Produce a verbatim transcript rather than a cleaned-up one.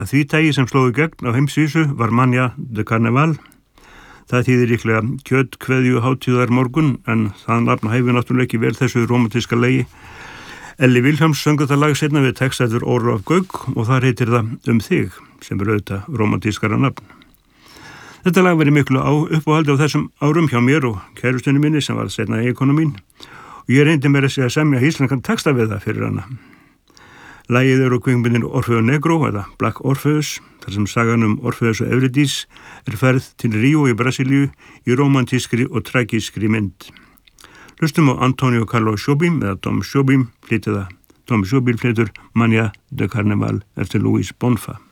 Að því tagi sem slóðu gegn á heimsvísu var Mania de Carnaval. Það þýðir líklega kjöt, kveðju, hátíðar morgun, en það nafn hæfir náttúrulega ekki vel þessu rómantíska lagi. Elli Vilhjálms söngur það lag seinna við text eftir Ólaf Gauk og þar heitir það Um þig, sem er auðvitað rómantískara nafn. Þetta lag verið miklu á uppáhaldi á þessum árum hjá mér og kærustunni minni sem var seinna eiginkonu mín og ég reyndi mér að segja að semja íslenskan texta við það fyrir hana. Lagið er úr kvikmyndinni Orfeo Negro eða Black Orpheus, þar sem sagan um Orpheus og Eurídice er ferð til Ríó í Brasilíu í romantískri og tragískri mynd. Hlustum á Antonio Carlos Jobim eða Tom Jobim flytið það. Tom Jobim flytur Mania de Carnaval eftir Luis Bonfa.